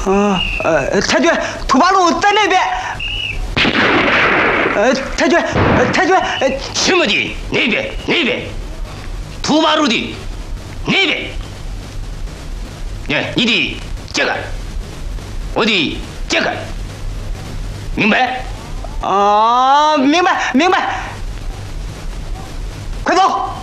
太君，土八路在那边。太君， 什么的？那边，土八路的那边。你的这个，我的这个，明白？ 明白。快走！